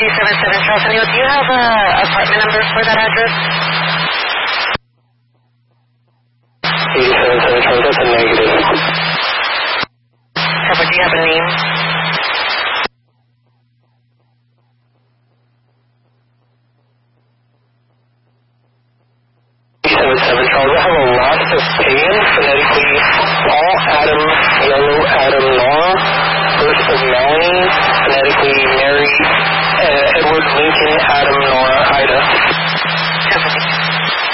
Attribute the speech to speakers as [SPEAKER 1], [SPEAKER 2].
[SPEAKER 1] 277 Charles O'Neill. Do you have an apartment number for that address?
[SPEAKER 2] 277 Charles, that's a negative.
[SPEAKER 1] Pepper, do you have a name?
[SPEAKER 2] 277 Charles, I have a last of Pagan, phonetically Paul, Adam, Yellow, Adam, Nora, first of Melanie, phonetically Mary, Edward, Lincoln, Adam, Nora, Ida.